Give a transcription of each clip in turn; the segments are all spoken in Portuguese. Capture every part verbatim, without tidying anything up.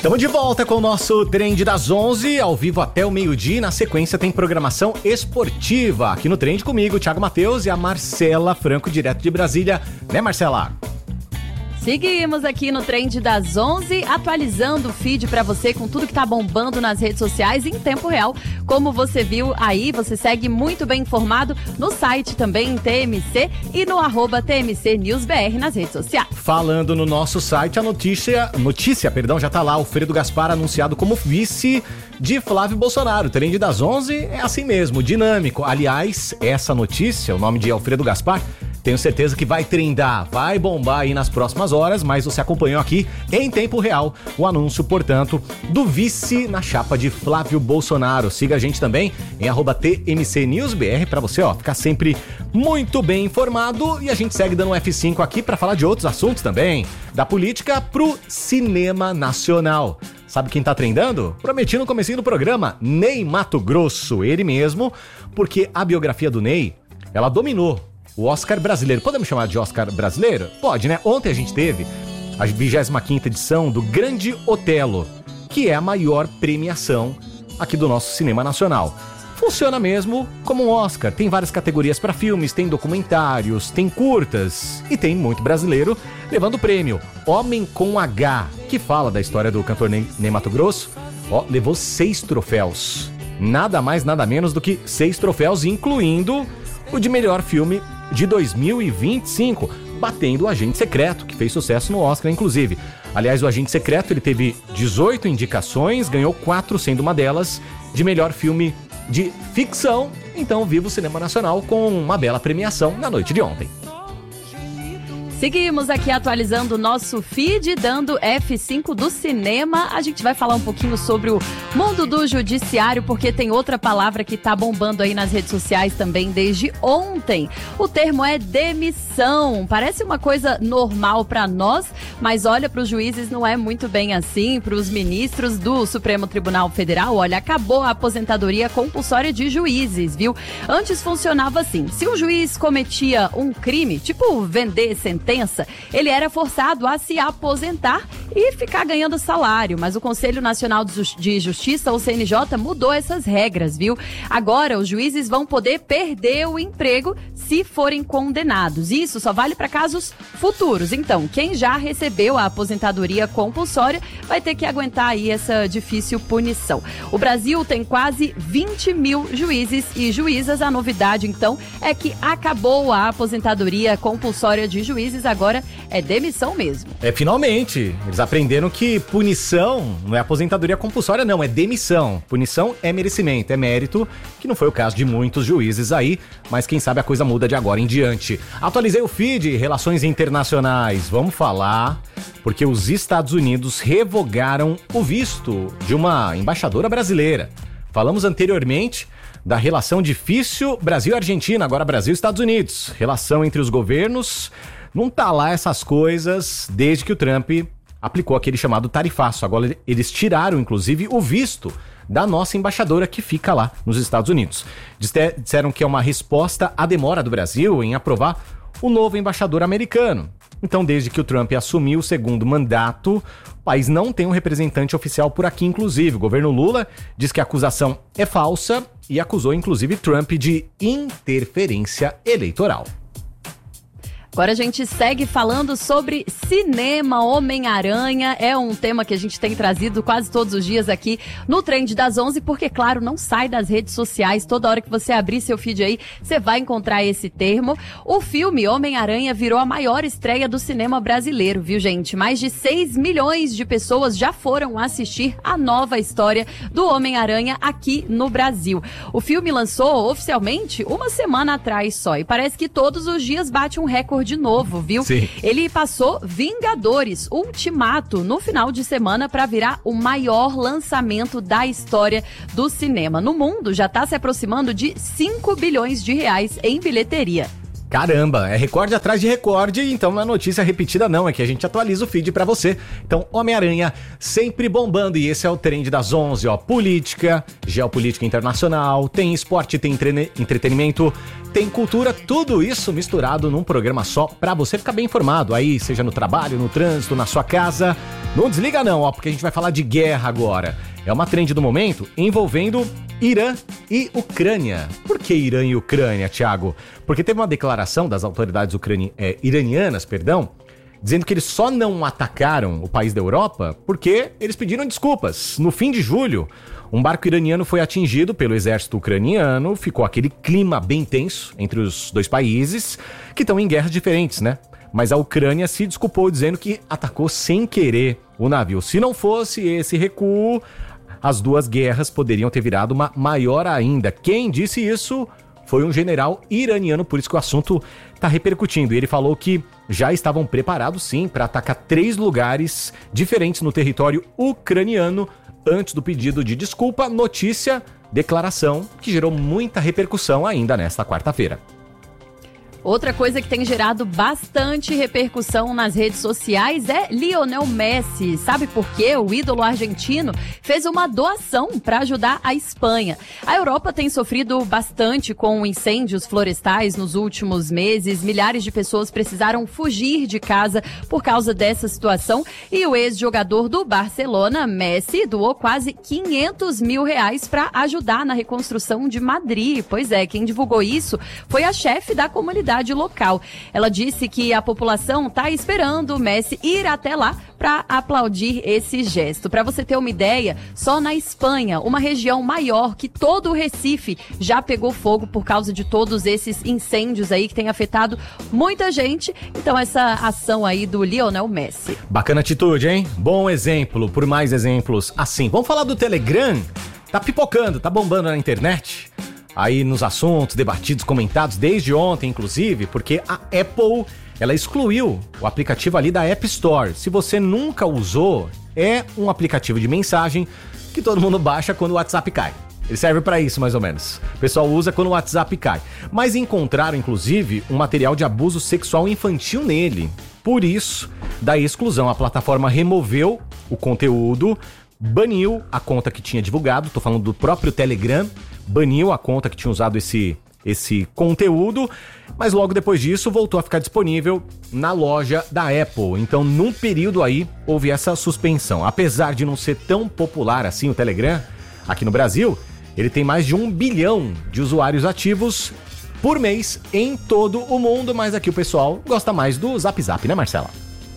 Estamos de volta com o nosso Trend das onze, ao vivo até o meio-dia. Na sequência tem programação esportiva. Aqui no Trend comigo, Thiago Matheus e a Marcela Franco, direto de Brasília. Né, Marcela? Seguimos aqui no Trend das onze, atualizando o feed para você com tudo que tá bombando nas redes sociais em tempo real. Como você viu aí, você segue muito bem informado no site também, T M C, e no arroba T M C News B R nas redes sociais. Falando no nosso site, a notícia, notícia, perdão, já tá lá, Alfredo Gaspar anunciado como vice de Flávio Bolsonaro. O Trend das onze é assim mesmo, dinâmico. Aliás, essa notícia, o nome de Alfredo Gaspar, tenho certeza que vai trendar, vai bombar aí nas próximas horas, mas você acompanhou aqui em tempo real o anúncio, portanto, do vice na chapa de Flávio Bolsonaro. Siga a gente também em arroba T M C News B R pra você, ó, ficar sempre muito bem informado. E a gente segue dando um F cinco aqui pra falar de outros assuntos também, da política pro cinema nacional. Sabe quem tá trendando? Prometi no comecinho do programa, Ney Matogrosso, ele mesmo, porque a biografia do Ney, ela dominou o Oscar brasileiro. Podemos chamar de Oscar brasileiro? Pode, né? Ontem a gente teve a vigésima quinta edição do Grande Otelo, que é a maior premiação aqui do nosso cinema nacional. Funciona mesmo como um Oscar. Tem várias categorias para filmes, tem documentários, tem curtas e tem muito brasileiro levando o prêmio. Homem com H, que fala da história do cantor Ney, Ney Matogrosso, ó, levou seis troféus. Nada mais, nada menos do que seis troféus, incluindo o de melhor filme de dois mil e vinte e cinco, batendo o Agente Secreto, que fez sucesso no Oscar, inclusive. Aliás, o Agente Secreto, ele teve dezoito indicações, ganhou quatro, sendo uma delas de melhor filme de ficção. Então, viva o cinema nacional com uma bela premiação na noite de ontem. Seguimos aqui atualizando o nosso feed, dando F cinco do cinema. A gente vai falar um pouquinho sobre o mundo do judiciário, porque tem outra palavra que tá bombando aí nas redes sociais também desde ontem. O termo é demissão. Parece uma coisa normal para nós, mas olha, para os juízes não é muito bem assim. Para os ministros do Supremo Tribunal Federal, olha, acabou a aposentadoria compulsória de juízes, viu? Antes funcionava assim: se um juiz cometia um crime, tipo vender sentença, ele era forçado a se aposentar e ficar ganhando salário, mas o Conselho Nacional de Justiça, o C N J, mudou essas regras, viu? Agora os juízes vão poder perder o emprego se forem condenados. Isso só vale para casos futuros. Então, quem já recebeu a aposentadoria compulsória vai ter que aguentar aí essa difícil punição. O Brasil tem quase vinte mil juízes e juízas. A novidade, então, é que acabou a aposentadoria compulsória de juízes. Agora é demissão mesmo. É, finalmente, eles aprenderam que punição não é aposentadoria compulsória, não, é demissão. Punição é merecimento, é mérito, que não foi o caso de muitos juízes aí, mas quem sabe a coisa muda de agora em diante. Atualizei o feed, relações internacionais, vamos falar, porque os Estados Unidos revogaram o visto de uma embaixadora brasileira. Falamos anteriormente da relação difícil Brasil-Argentina, agora Brasil-Estados Unidos. Relação entre os governos. Não tá lá essas coisas desde que o Trump aplicou aquele chamado tarifaço. Agora eles tiraram, inclusive, o visto da nossa embaixadora que fica lá nos Estados Unidos. Disseram que é uma resposta à demora do Brasil em aprovar o novo embaixador americano. Então, desde que o Trump assumiu o segundo mandato, o país não tem um representante oficial por aqui, inclusive. O governo Lula diz que a acusação é falsa e acusou, inclusive, Trump de interferência eleitoral. Agora a gente segue falando sobre cinema. Homem-Aranha é um tema que a gente tem trazido quase todos os dias aqui no Trend das onze, porque, claro, não sai das redes sociais. Toda hora que você abrir seu feed aí, você vai encontrar esse termo. O filme Homem-Aranha virou a maior estreia do cinema brasileiro, viu, gente? Mais de seis milhões de pessoas já foram assistir a nova história do Homem-Aranha aqui no Brasil. O filme lançou oficialmente uma semana atrás só, e parece que todos os dias bate um recorde de novo, viu? Sim. Ele passou Vingadores Ultimato no final de semana para virar o maior lançamento da história do cinema. No mundo, já está se aproximando de cinco bilhões de reais em bilheteria. Caramba, é recorde atrás de recorde, então não é notícia repetida não, é que a gente atualiza o feed pra você. Então, Homem-Aranha sempre bombando, e esse é o trend das onze, ó. Política, geopolítica internacional, tem esporte, tem entrene- entretenimento, tem cultura, tudo isso misturado num programa só pra você ficar bem informado. Aí, seja no trabalho, no trânsito, na sua casa. Não desliga não, ó, porque a gente vai falar de guerra agora. É uma trend do momento envolvendo Irã e Ucrânia. Por que Irã e Ucrânia, Thiago? Porque teve uma declaração das autoridades ucrani- é, iranianas, perdão, dizendo que eles só não atacaram o país da Europa porque eles pediram desculpas. No fim de julho, um barco iraniano foi atingido pelo exército ucraniano, ficou aquele clima bem tenso entre os dois países, que estão em guerras diferentes, né? Mas a Ucrânia se desculpou dizendo que atacou sem querer o navio. Se não fosse esse recuo, as duas guerras poderiam ter virado uma maior ainda. Quem disse isso foi um general iraniano, por isso que o assunto está repercutindo. E ele falou que já estavam preparados, sim, para atacar três lugares diferentes no território ucraniano antes do pedido de desculpa, notícia, declaração que gerou muita repercussão ainda nesta quarta-feira. Outra coisa que tem gerado bastante repercussão nas redes sociais é Lionel Messi. Sabe por quê? O ídolo argentino fez uma doação para ajudar a Espanha. A Europa tem sofrido bastante com incêndios florestais nos últimos meses. Milhares de pessoas precisaram fugir de casa por causa dessa situação. E o ex-jogador do Barcelona, Messi, doou quase quinhentos mil reais para ajudar na reconstrução de Madrid. Pois é, quem divulgou isso foi a chefe da comunidade local. Ela disse que a população está esperando o Messi ir até lá para aplaudir esse gesto. Para você ter uma ideia, só na Espanha, uma região maior que todo o Recife já pegou fogo por causa de todos esses incêndios aí que tem afetado muita gente. Então essa ação aí do Lionel Messi. Bacana atitude, hein? Bom exemplo, por mais exemplos assim. Vamos falar do Telegram? Tá pipocando, tá bombando na internet. Aí nos assuntos debatidos, comentados desde ontem, inclusive, porque a Apple, ela excluiu o aplicativo ali da App Store. Se você nunca usou, é um aplicativo de mensagem que todo mundo baixa quando o WhatsApp cai. Ele serve para isso, mais ou menos. O pessoal usa quando o WhatsApp cai. Mas encontraram, inclusive, um material de abuso sexual infantil nele. Por isso, da exclusão, a plataforma removeu o conteúdo, baniu a conta que tinha divulgado, tô falando do próprio Telegram, baniu a conta que tinha usado esse, esse conteúdo, mas logo depois disso voltou a ficar disponível na loja da Apple. Então, num período aí, houve essa suspensão. Apesar de não ser tão popular assim o Telegram, aqui no Brasil, ele tem mais de um bilhão de usuários ativos por mês em todo o mundo, mas aqui o pessoal gosta mais do Zap Zap, né, Marcela?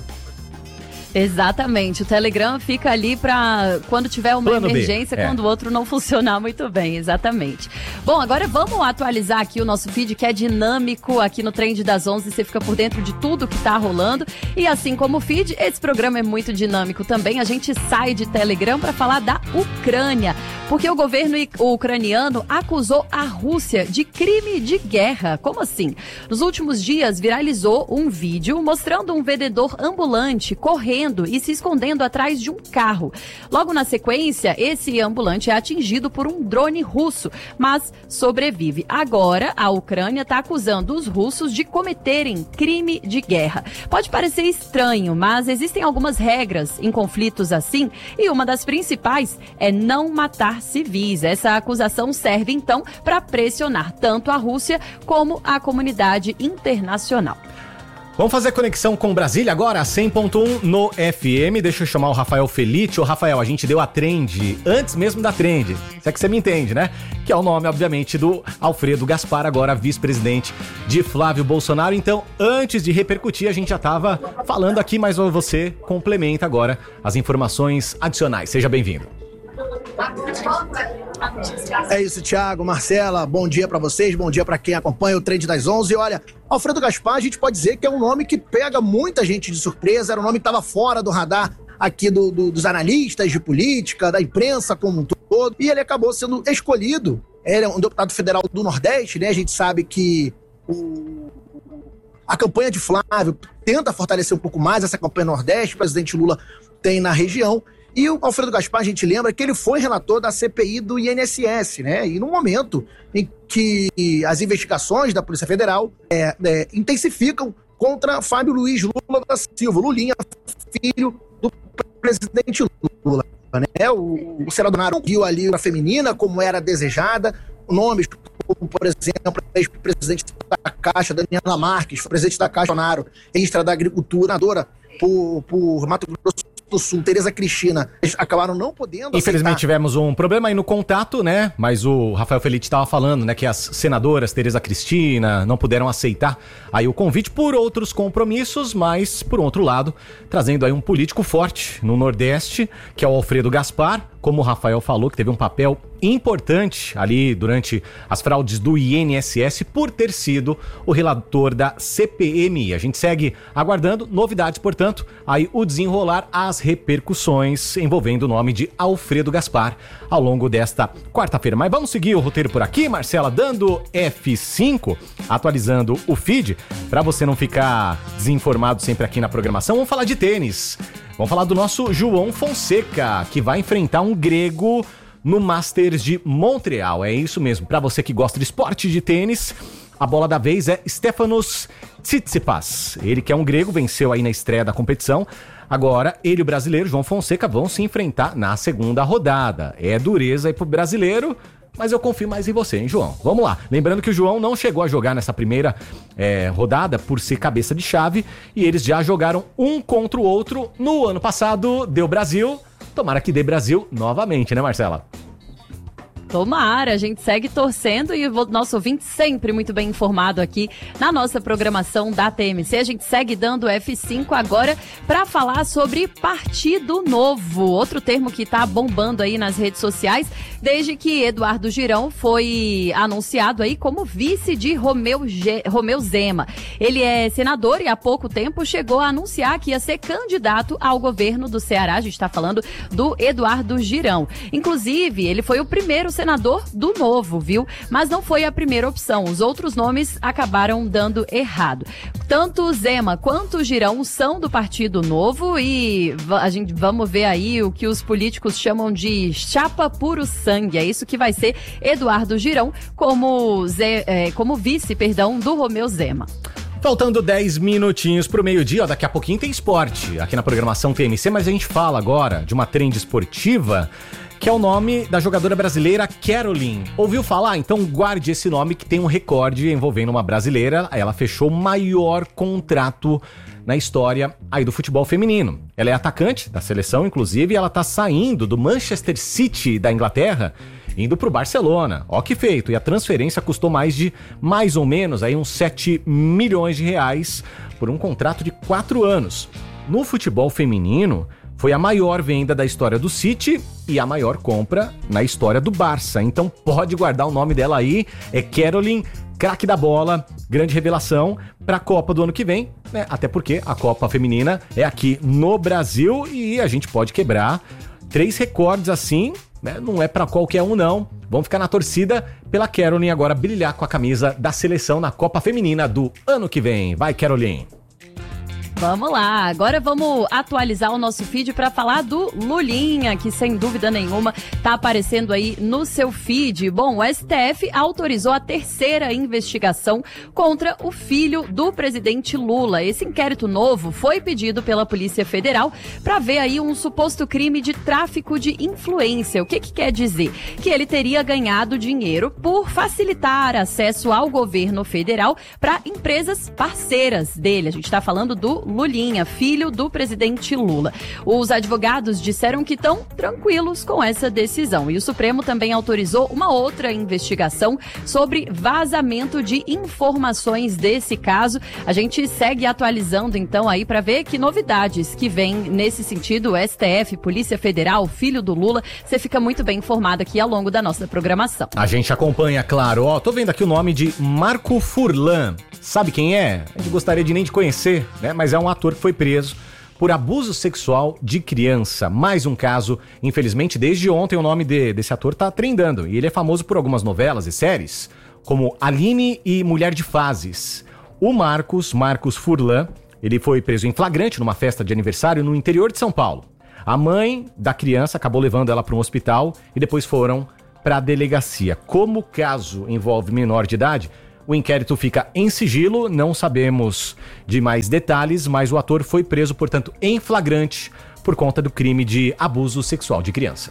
Exatamente, o Telegram fica ali para quando tiver uma Plano emergência, B, é. quando o outro não funcionar muito bem, exatamente. Bom, agora vamos atualizar aqui o nosso feed, que é dinâmico aqui no Trend das onze, você fica por dentro de tudo que tá rolando, e assim como o feed, esse programa é muito dinâmico também. A gente sai de Telegram para falar da Ucrânia, porque o governo ucraniano acusou a Rússia de crime de guerra. Como assim? Nos últimos dias viralizou um vídeo mostrando um vendedor ambulante correndo e se escondendo atrás de um carro. Logo na sequência, esse ambulante é atingido por um drone russo, mas sobrevive. Agora, a Ucrânia está acusando os russos de cometerem crime de guerra. Pode parecer estranho, mas existem algumas regras em conflitos assim, e uma das principais é não matar civis. Essa acusação serve, então, para pressionar tanto a Rússia como a comunidade internacional. Vamos fazer conexão com Brasília agora, cem ponto um no F M. Deixa eu chamar o Rafael Felite. Ô, Rafael, a gente deu a trend antes mesmo da trend. Se é que você me entende, né? Que é o nome, obviamente, do Alfredo Gaspar, agora vice-presidente de Flávio Bolsonaro. Então, antes de repercutir, a gente já estava falando aqui, mas você complementa agora as informações adicionais. Seja bem-vindo. É isso, Thiago, Marcela, bom dia pra vocês, bom dia pra quem acompanha o Trend das onze. E olha, Alfredo Gaspar, a gente pode dizer que é um nome que pega muita gente de surpresa, era um nome que estava fora do radar aqui do, do, dos analistas de política, da imprensa como um todo, e ele acabou sendo escolhido. Ele é um deputado federal do Nordeste, né? A gente sabe que o, a campanha de Flávio tenta fortalecer um pouco mais essa campanha Nordeste, o presidente Lula tem na região. E o Alfredo Gaspar, a gente lembra que ele foi relator da C P I do I N S S, né? E no momento em que as investigações da Polícia Federal é, é, intensificam contra Fábio Luiz Lula da Silva, Lulinha, filho do presidente Lula, né? O, o senador Naro viu ali a feminina como era desejada, nomes como, por exemplo, a ex-presidente da Caixa, Daniela Marques, presidente da Caixa, Naro, ministra da Agricultura, senadora por, por Mato Grosso do Sul, Tereza Cristina, eles acabaram não podendo Infelizmente aceitar. Tivemos um problema aí no contato, né? Mas o Rafael Felite estava falando, né, que as senadoras Tereza Cristina não puderam aceitar aí o convite por outros compromissos, mas por outro lado, trazendo aí um político forte no Nordeste, que é o Alfredo Gaspar, como o Rafael falou, que teve um papel importante ali durante as fraudes do I N S S por ter sido o relator da C P M I. A gente segue aguardando novidades, portanto, aí o desenrolar as repercussões envolvendo o nome de Alfredo Gaspar ao longo desta quarta-feira. Mas vamos seguir o roteiro por aqui, Marcela, dando F cinco, atualizando o feed, para você não ficar desinformado sempre aqui na programação. Vamos falar de tênis. Vamos falar do nosso João Fonseca, que vai enfrentar um grego no Masters de Montreal. É isso mesmo. Para você que gosta de esporte de tênis, a bola da vez é Stefanos Tsitsipas. Ele que é um grego, venceu aí na estreia da competição. Agora, ele e o brasileiro João Fonseca vão se enfrentar na segunda rodada. É dureza aí pro brasileiro, mas eu confio mais em você, hein, João? Vamos lá. Lembrando que o João não chegou a jogar nessa primeira é, rodada por ser cabeça de chave, e eles já jogaram um contra o outro no ano passado. Deu Brasil. Tomara que dê Brasil novamente, né, Marcela? Tomara, a gente segue torcendo e o nosso ouvinte sempre muito bem informado aqui na nossa programação da T M C. A gente segue dando F cinco agora para falar sobre Partido Novo, outro termo que está bombando aí nas redes sociais, desde que Eduardo Girão foi anunciado aí como vice de Romeu, Ge... Romeu Zema. Ele é senador e há pouco tempo chegou a anunciar que ia ser candidato ao governo do Ceará. A gente está falando do Eduardo Girão. Inclusive, ele foi o primeiro senador do Novo, viu? Mas não foi a primeira opção. Os outros nomes acabaram dando errado. Tanto Zema quanto Girão são do Partido Novo e a gente vamos ver aí o que os políticos chamam de chapa puro sangue. É isso que vai ser Eduardo Girão como, Zé, é, como vice, perdão, do Romeu Zema. Faltando dez minutinhos pro meio-dia, ó, daqui a pouquinho tem esporte aqui na programação T M C, mas a gente fala agora de uma trend esportiva, que é o nome da jogadora brasileira Caroline. Ouviu falar? Então guarde esse nome, que tem um recorde envolvendo uma brasileira. Ela fechou o maior contrato na história aí do futebol feminino. Ela é atacante da seleção, inclusive, e ela tá saindo do Manchester City da Inglaterra, indo pro Barcelona. Ó que feito. E a transferência custou mais de, mais ou menos, aí uns sete milhões de reais por um contrato de quatro anos. No futebol feminino, foi a maior venda da história do City e a maior compra na história do Barça. Então pode guardar o nome dela aí, é Caroline, craque da bola, grande revelação para a Copa do ano que vem, né? Até porque a Copa Feminina é aqui no Brasil e a gente pode quebrar três recordes assim, né? Não é para qualquer um não. Vamos ficar na torcida pela Caroline agora brilhar com a camisa da seleção na Copa Feminina do ano que vem. Vai, Caroline! Vamos lá, agora vamos atualizar o nosso feed para falar do Lulinha, que sem dúvida nenhuma está aparecendo aí no seu feed. Bom, o S T F autorizou a terceira investigação contra o filho do presidente Lula. Esse inquérito novo foi pedido pela Polícia Federal para ver aí um suposto crime de tráfico de influência. O que que quer dizer? Que ele teria ganhado dinheiro por facilitar acesso ao governo federal para empresas parceiras dele. A gente está falando do Lulinha, filho do presidente Lula. Os advogados disseram que estão tranquilos com essa decisão. E o Supremo também autorizou uma outra investigação sobre vazamento de informações desse caso. A gente segue atualizando então aí para ver que novidades que vem nesse sentido. O S T F, Polícia Federal, filho do Lula. Você fica muito bem informado aqui ao longo da nossa programação. A gente acompanha, claro. Ó, tô vendo aqui o nome de Marco Furlan. Sabe quem é? A gente gostaria de nem de conhecer, né? Mas é um ator que foi preso por abuso sexual de criança. Mais um caso, infelizmente, desde ontem o nome de, desse ator tá trendando. E ele é famoso por algumas novelas e séries, como Aline e Mulher de Fases. O Marcos, Marcos Furlan, ele foi preso em flagrante numa festa de aniversário no interior de São Paulo. A mãe da criança acabou levando ela para um hospital e depois foram para a delegacia. Como o caso envolve menor de idade, o inquérito fica em sigilo, não sabemos de mais detalhes, mas o ator foi preso, portanto, em flagrante por conta do crime de abuso sexual de criança.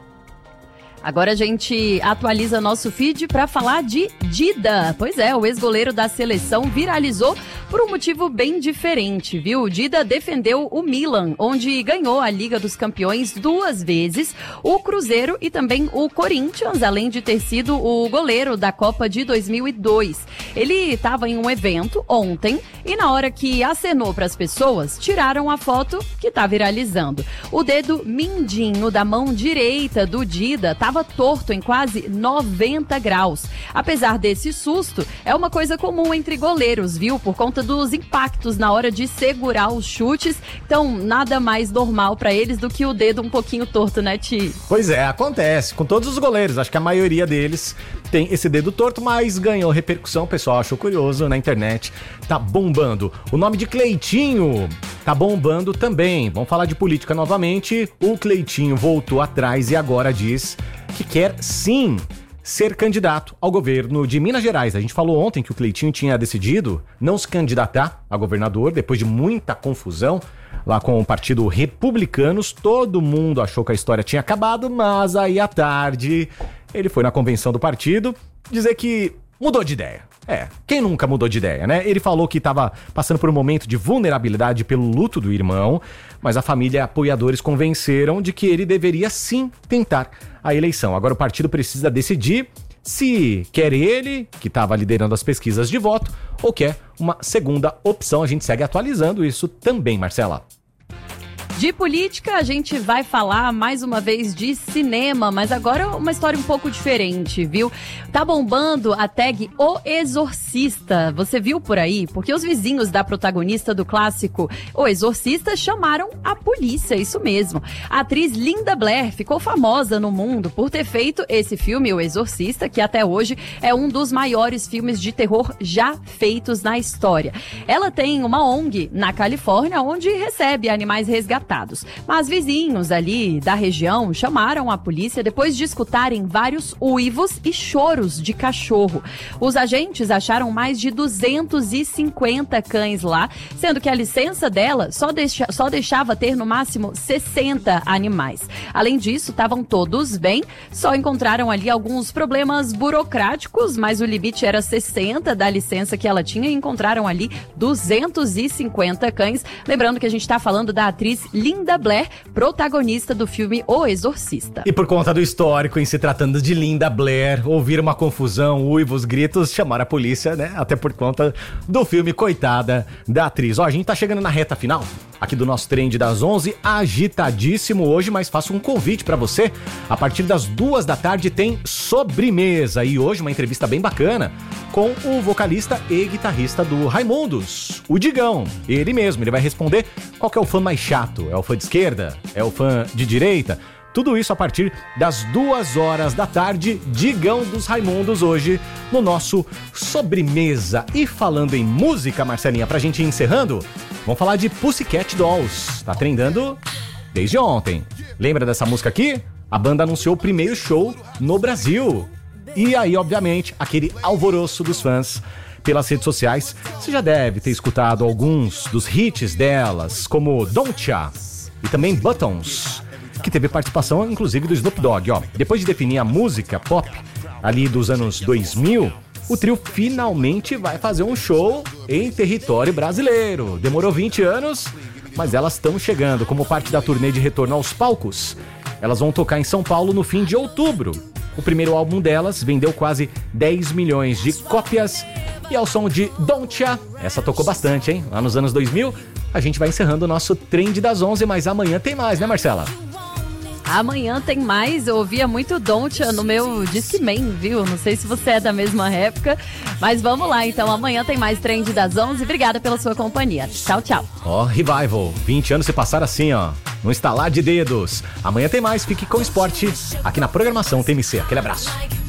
Agora a gente atualiza nosso feed para falar de Dida. Pois é, o ex-goleiro da seleção viralizou por um motivo bem diferente, viu? Dida defendeu o Milan, onde ganhou a Liga dos Campeões duas vezes, o Cruzeiro e também o Corinthians, além de ter sido o goleiro da Copa de dois mil e dois. Ele estava em um evento ontem e na hora que acenou para as pessoas, tiraram a foto que está viralizando. O dedo mindinho da mão direita do Dida tá estava torto em quase noventa graus. Apesar desse susto, é uma coisa comum entre goleiros, viu? Por conta dos impactos na hora de segurar os chutes. Então, nada mais normal para eles do que o dedo um pouquinho torto, né, Ti? Pois é, acontece com todos os goleiros. Acho que a maioria deles tem esse dedo torto, mas ganhou repercussão. O pessoal achou curioso na internet. Tá bombando. O nome de Cleitinho tá bombando também. Vamos falar de política novamente. O Cleitinho voltou atrás e agora diz que quer sim ser candidato ao governo de Minas Gerais. A gente falou ontem que o Cleitinho tinha decidido não se candidatar a governador depois de muita confusão lá com o Partido Republicanos. Todo mundo achou que a história tinha acabado, mas aí à tarde ele foi na convenção do partido dizer que mudou de ideia. É, quem nunca mudou de ideia, né? Ele falou que estava passando por um momento de vulnerabilidade pelo luto do irmão, mas a família e apoiadores convenceram de que ele deveria sim tentar a eleição. Agora o partido precisa decidir se quer ele, que estava liderando as pesquisas de voto, ou quer uma segunda opção. A gente segue atualizando isso também, Marcela. De política, a gente vai falar mais uma vez de cinema, mas agora uma história um pouco diferente, viu? Tá bombando a tag O Exorcista. Você viu por aí? Porque os vizinhos da protagonista do clássico O Exorcista chamaram a polícia, isso mesmo. A atriz Linda Blair ficou famosa no mundo por ter feito esse filme, O Exorcista, que até hoje é um dos maiores filmes de terror já feitos na história. Ela tem uma O N G na Califórnia, onde recebe animais resgatados. Mas vizinhos ali da região chamaram a polícia depois de escutarem vários uivos e choros de cachorro. Os agentes acharam mais de duzentos e cinquenta cães lá, sendo que a licença dela só, deixa, só deixava ter no máximo sessenta animais. Além disso, estavam todos bem, só encontraram ali alguns problemas burocráticos, mas o limite era sessenta da licença que ela tinha e encontraram ali duzentos e cinquenta cães. Lembrando que a gente está falando da atriz Linda Blair, protagonista do filme O Exorcista. E por conta do histórico em se tratando de Linda Blair, ouvir uma confusão, uivos, gritos, chamar a polícia, né? Até por conta do filme, coitada da atriz. Ó, a gente tá chegando na reta final aqui do nosso Trend das onze, agitadíssimo hoje, mas faço um convite pra você. A partir das duas da tarde tem sobremesa e hoje uma entrevista bem bacana com o vocalista e guitarrista do Raimundos, o Digão. Ele mesmo, ele vai responder qual que é o fã mais chato. É o fã de esquerda? É o fã de direita? Tudo isso a partir das duas horas da tarde, Digão dos Raimundos, hoje no nosso Sobremesa. E falando em música, Marcelinha, pra gente ir encerrando, vamos falar de Pussycat Dolls. Tá trendando desde ontem. Lembra dessa música aqui? A banda anunciou o primeiro show no Brasil. E aí, obviamente, aquele alvoroço dos fãs pelas redes sociais. Você já deve ter escutado alguns dos hits delas, como Don't Ya e também Buttons, que teve participação inclusive do Snoop Dogg. Ó, depois de definir a música pop ali dos anos dois mil, o trio finalmente vai fazer um show em território brasileiro. Demorou vinte anos, mas elas estão chegando como parte da turnê de retorno aos palcos. Elas vão tocar em São Paulo no fim de outubro. O primeiro álbum delas vendeu quase dez milhões de cópias. E ao som de Don't Ya, essa tocou bastante, hein? Lá nos anos dois mil, a gente vai encerrando o nosso Trend das onze, mas amanhã tem mais, né, Marcela? Amanhã tem mais, eu ouvia muito Don't Ya no meu Discman, viu? Não sei se você é da mesma época, mas vamos lá, então amanhã tem mais Trend das onze. Obrigada pela sua companhia. Tchau, tchau. Ó, oh, Revival, vinte anos se passaram assim, ó, no estalar de dedos. Amanhã tem mais, fique com o esporte aqui na programação T M C. Aquele abraço.